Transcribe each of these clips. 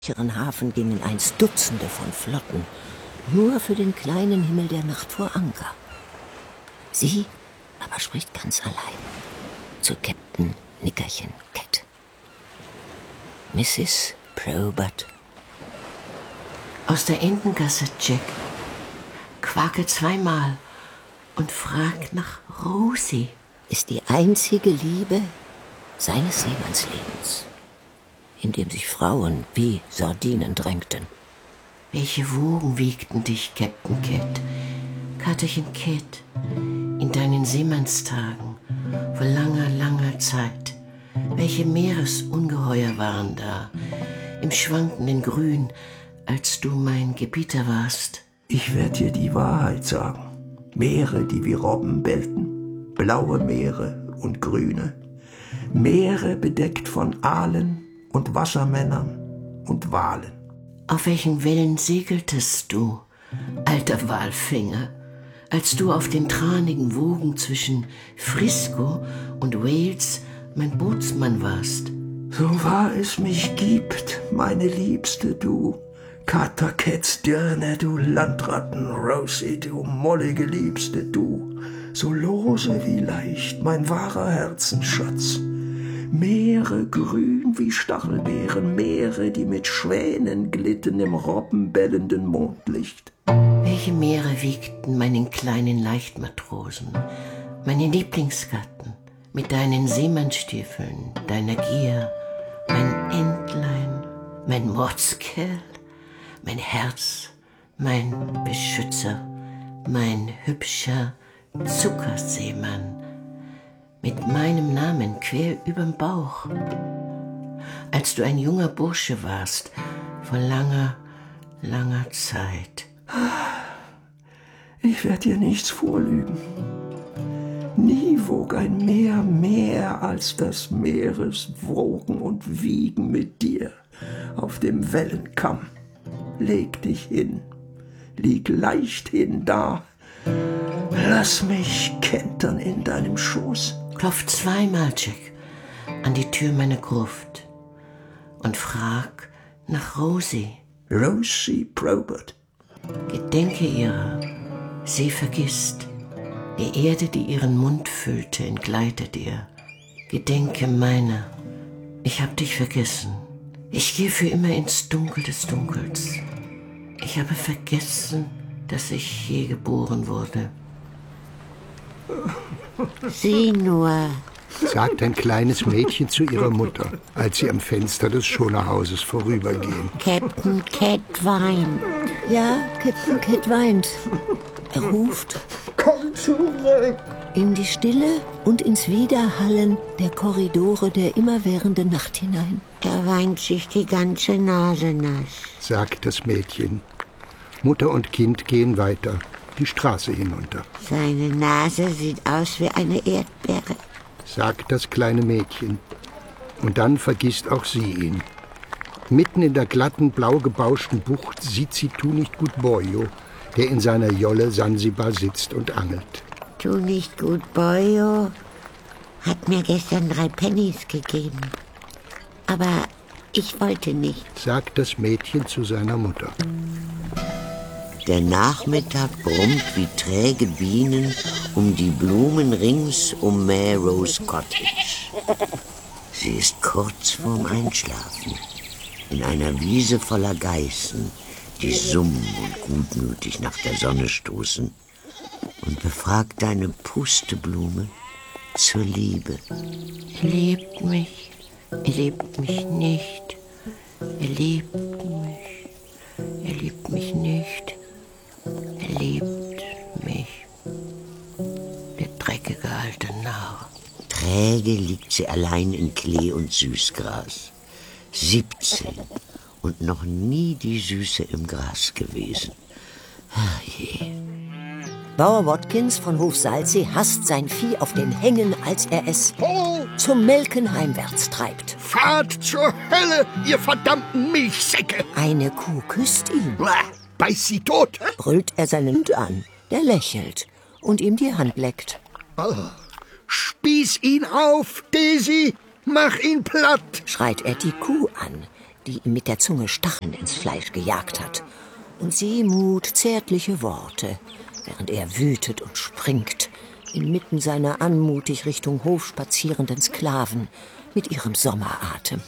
sicheren Hafen gingen einst Dutzende von Flotten, nur für den kleinen Himmel der Nacht vor Anker. Sie aber spricht ganz allein zu Captain Nickerchen Cat. Mrs. Probert. Aus der Entengasse, Jack. Quake zweimal und fragt nach Rosi. Ist die einzige Liebe seines Seemannslebens, in dem sich Frauen wie Sardinen drängten. Welche Wogen wiegten dich, Captain Cat, Katerchen Cat, in deinen Seemannstagen vor langer, langer Zeit? Welche Meeresungeheuer waren da, im schwankenden Grün, als du mein Gebieter warst? Ich werd dir die Wahrheit sagen. Meere, die wie Robben bellten, blaue Meere und grüne. Meere bedeckt von Aalen und Wassermännern und Walen. Auf welchen Wellen segeltest du, alter Walfänger, als du auf den tranigen Wogen zwischen Frisco und Wales mein Bootsmann warst? So wahr es mich gibt, meine Liebste, du Katerkätzdirne, du Landratten, Rosie, du mollige Liebste, du, so lose wie leicht, mein wahrer Herzensschatz. Meere grün wie Stachelbeeren, Meere, die mit Schwänen glitten im robbenbellenden Mondlicht. Welche Meere wiegten meinen kleinen Leichtmatrosen, meine Lieblingsgatten, mit deinen Seemannstiefeln, deiner Gier, mein Entlein, mein Mordskerl, mein Herz, mein Beschützer, mein hübscher Zuckerseemann, mit meinem Namen quer überm Bauch, als du ein junger Bursche warst, vor langer, langer Zeit. Ich werd dir nichts vorlügen. Nie wog ein Meer mehr als das Meereswogen und Wiegen mit dir auf dem Wellenkamm. Leg dich hin, lieg leicht hin da, lass mich kentern in deinem Schoß. Klopf zweimal, Jack, an die Tür meiner Gruft und frag nach Rosie. Rosie Probert. Gedenke ihrer, sie vergisst. Die Erde, die ihren Mund füllte, entgleitet ihr. Gedenke meiner, ich hab dich vergessen. Ich gehe für immer ins Dunkel des Dunkels. Ich habe vergessen, dass ich je geboren wurde. Sieh nur, sagt ein kleines Mädchen zu ihrer Mutter, als sie am Fenster des Schonerhauses vorübergehen. Captain Cat weint. Ja, Captain Cat weint. Er ruft: Komm zurück! In die Stille und ins Widerhallen der Korridore der immerwährenden Nacht hinein. Er weint sich die ganze Nase nass, sagt das Mädchen. Mutter und Kind gehen weiter, die Straße hinunter. Seine Nase sieht aus wie eine Erdbeere, sagt das kleine Mädchen. Und dann vergisst auch sie ihn. Mitten in der glatten, blau gebauschten Bucht sieht sie Tu nicht gut Boyo, der in seiner Jolle Sansibar sitzt und angelt. Tu nicht gut, Boyo hat mir gestern 3 Pennies gegeben. Aber ich wollte nicht, sagt das Mädchen zu seiner Mutter. Der Nachmittag brummt wie träge Bienen um die Blumen rings um Melrose Cottage. Sie ist kurz vorm Einschlafen, in einer Wiese voller Geißen, die summen und gutmütig nach der Sonne stoßen, und befragt eine Pusteblume zur Liebe. Er liebt mich nicht, er liebt mich, er liebt mich nicht, er liebt mich. Der dreckige alte Narr. Träge liegt sie allein in Klee und Süßgras. 17 und noch nie die Süße im Gras gewesen. Ach je. Bauer Watkins von Hof Salzsee hasst sein Vieh auf den Hängen, als er es zum Melken heimwärts treibt. Fahrt zur Hölle, ihr verdammten Milchsäcke! Eine Kuh küsst ihn. Beiß sie tot! Brüllt er seinen Hund an, der lächelt und ihm die Hand leckt. Oh, spieß ihn auf, Daisy! Mach ihn platt! Schreit er die Kuh an, die die ihm mit der Zunge Stacheln ins Fleisch gejagt hat. Und sie Mut zärtliche Worte, während er wütet und springt, inmitten seiner anmutig Richtung Hof spazierenden Sklaven mit ihrem Sommeratem.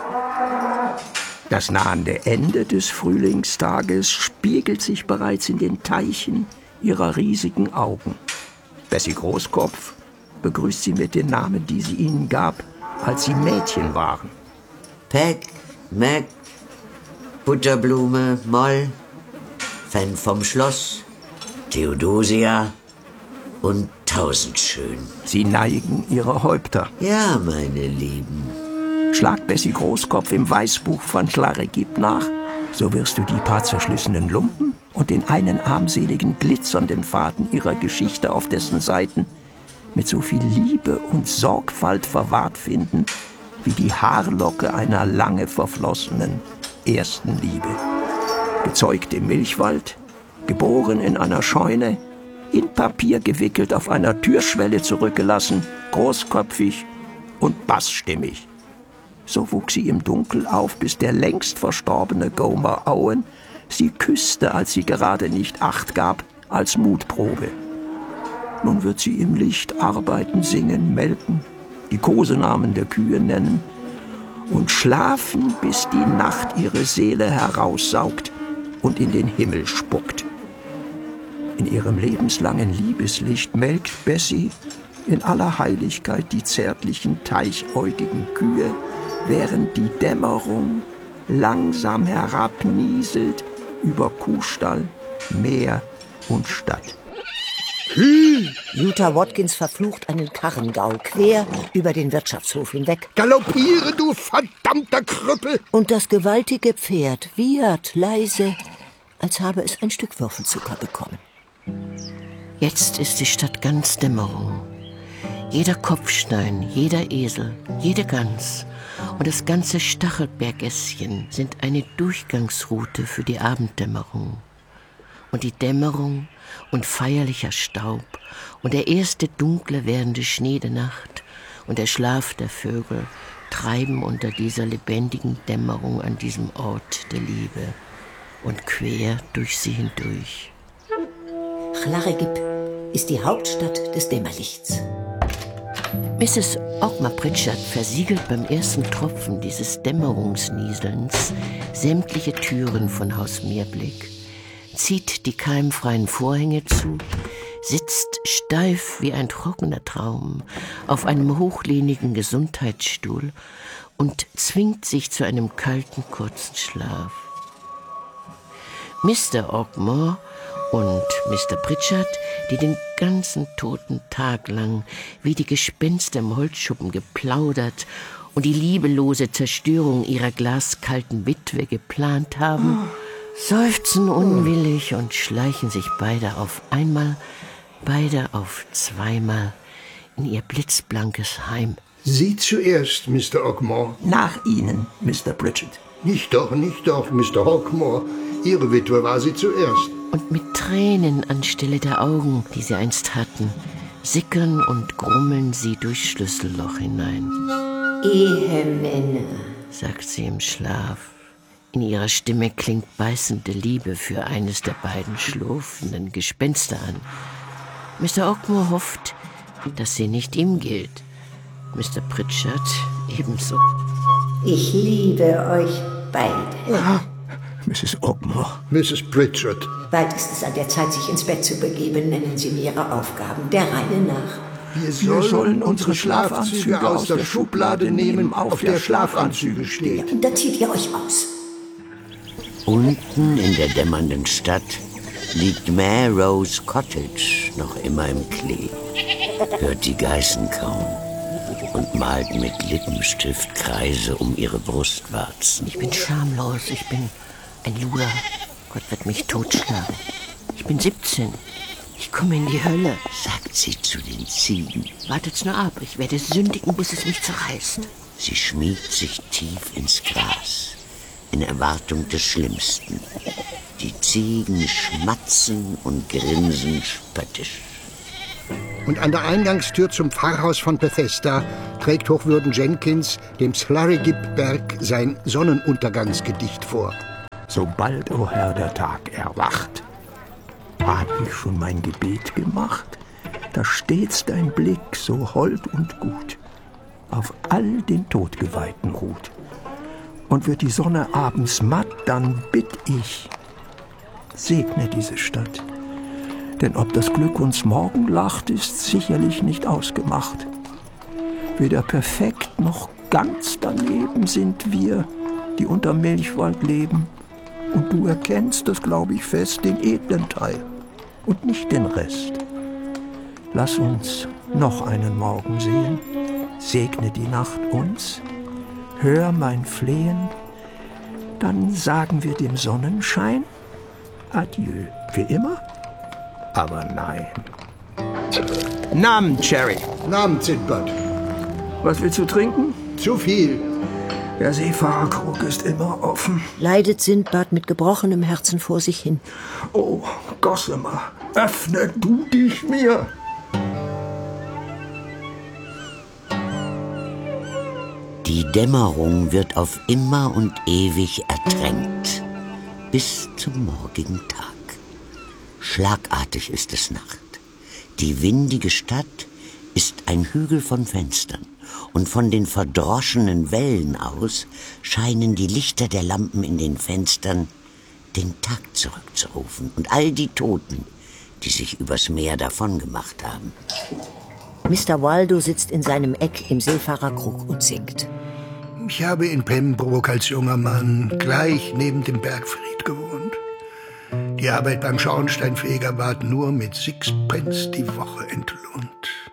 Das nahende Ende des Frühlingstages spiegelt sich bereits in den Teichen ihrer riesigen Augen. Bessie Großkopf begrüßt sie mit den Namen, die sie ihnen gab, als sie Mädchen waren. Peck, Mac, Butterblume, Moll, Fan vom Schloss, Theodosia und Tausendschön. Sie neigen ihre Häupter. Ja, meine Lieben. Schlag Bessie Großkopf im Weißbuch von Schlaregib nach, so wirst du die paar zerschlissenen Lumpen und den einen armseligen, glitzernden Faden ihrer Geschichte auf dessen Seiten mit so viel Liebe und Sorgfalt verwahrt finden, wie die Haarlocke einer lange verflossenen ersten Liebe. Gezeugt im Milchwald, geboren in einer Scheune, in Papier gewickelt auf einer Türschwelle zurückgelassen, großköpfig und bassstimmig. So wuchs sie im Dunkel auf, bis der längst verstorbene Gomer Owen sie küsste, als sie gerade nicht Acht gab, als Mutprobe. Nun wird sie im Licht arbeiten, singen, melken, die Kosenamen der Kühe nennen und schlafen, bis die Nacht ihre Seele heraussaugt und in den Himmel spuckt. In ihrem lebenslangen Liebeslicht melkt Bessie in aller Heiligkeit die zärtlichen, teichäugigen Kühe, während die Dämmerung langsam herabnieselt über Kuhstall, Meer und Stadt. Utah Watkins verflucht einen Karrengaul quer über den Wirtschaftshof hinweg. Galoppiere, du verdammter Krüppel! Und das gewaltige Pferd wiehert leise, als habe es ein Stück Würfelzucker bekommen. Jetzt ist die Stadt ganz Dämmerung. Jeder Kopfstein, jeder Esel, jede Gans und das ganze Stachelbergässchen sind eine Durchgangsroute für die Abenddämmerung. Und die Dämmerung und feierlicher Staub und der erste dunkle werdende Schnee der Nacht und der Schlaf der Vögel treiben unter dieser lebendigen Dämmerung an diesem Ort der Liebe und quer durch sie hindurch. Schlaregib ist die Hauptstadt des Dämmerlichts. Mrs. Ockmar Pritchard versiegelt beim ersten Tropfen dieses Dämmerungsnieselns sämtliche Türen von Haus Meerblick, zieht die keimfreien Vorhänge zu, sitzt steif wie ein trockener Traum auf einem hochlehnigen Gesundheitsstuhl und zwingt sich zu einem kalten, kurzen Schlaf. Mr. Ockmore und Mr. Pritchard, die den ganzen toten Tag lang wie die Gespenster im Holzschuppen geplaudert und die liebelose Zerstörung ihrer glaskalten Witwe geplant haben, seufzen unwillig und schleichen sich beide auf einmal, beide auf zweimal in ihr blitzblankes Heim. Sie zuerst, Mr. Ockmore. Nach Ihnen, Mr. Pritchard. Nicht doch, Mr. Ockmore. Ihre Witwe war sie zuerst. Und mit Tränen anstelle der Augen, die sie einst hatten, sickern und grummeln sie durchs Schlüsselloch hinein. Ehemänner, sagt sie im Schlaf. In ihrer Stimme klingt beißende Liebe für eines der beiden schlurfenden Gespenster an. Mr. Ockmore hofft, dass sie nicht ihm gilt. Mr. Pritchard ebenso. ich liebe euch beide. Mrs. Ockmore. Mrs. Pritchard. Bald ist es an der Zeit, sich ins Bett zu begeben. Nennen Sie mir Ihre Aufgaben der Reihe nach. Wir sollen unsere Schlafanzüge aus der Schublade nehmen, auf der Schlafanzüge steht. Und dann zieht ihr euch aus. Unten in der dämmernden Stadt liegt Mare Rose Cottage noch immer im Klee, hört die Geißen kauen und malt mit Lippenstift Kreise um ihre Brustwarzen. Ich bin schamlos, ich bin ein Luder. Gott wird mich totschlagen. Ich bin 17. Ich komme in die Hölle, sagt sie zu den Ziegen. Wartet's nur ab, ich werde sündigen, bis es mich zerreißt. Sie schmiegt sich tief ins Gras, in Erwartung des Schlimmsten. Die Ziegen schmatzen und grinsen spöttisch. Und an der Eingangstür zum Pfarrhaus von Bethesda trägt Hochwürden Jenkins dem Slurrygib-Berg sein Sonnenuntergangsgedicht vor. Sobald, o Herr, der Tag erwacht, hab ich schon mein Gebet gemacht, da stets dein Blick so hold und gut auf all den Todgeweihten ruht. Und wird die Sonne abends matt, dann bitt ich, segne diese Stadt. Denn ob das Glück uns morgen lacht, ist sicherlich nicht ausgemacht. Weder perfekt noch ganz daneben sind wir, die unter Milchwald leben. Und du erkennst, das glaub ich fest, den edlen Teil und nicht den Rest. Lass uns noch einen Morgen sehen, segne die Nacht uns, hör mein Flehen, dann sagen wir dem Sonnenschein Adieu. Für immer? Aber nein. Namen, Cherry. Namen, Sindbad. Was willst du trinken? Zu viel. Der Seefahrerkrug ist immer offen. Leidet Sindbad mit gebrochenem Herzen vor sich hin. Oh, Gossamer, öffne du dich mir. Die Dämmerung wird auf immer und ewig ertränkt, bis zum morgigen Tag. Schlagartig ist es Nacht. Die windige Stadt ist ein Hügel von Fenstern, und von den verdroschenen Wellen aus scheinen die Lichter der Lampen in den Fenstern den Tag zurückzurufen und all die Toten, die sich übers Meer davongemacht haben. Mr. Waldo sitzt in seinem Eck im Seefahrerkrug und singt. Ich habe in Pembroke als junger Mann gleich neben dem Bergfried gewohnt. Die Arbeit beim Schornsteinfeger ward nur mit 6 Pence die Woche entlohnt.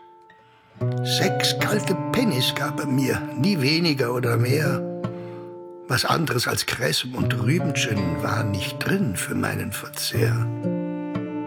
6 kalte Pennies gab er mir, nie weniger oder mehr. Was anderes als Kressem und Rübenchen war nicht drin für meinen Verzehr.